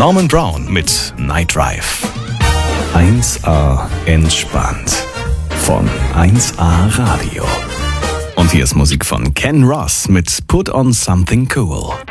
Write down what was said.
Norman Brown mit Night Drive. 1A entspannt von 1A Radio. Und hier ist Musik von Ken Ross mit Put on Something Cool.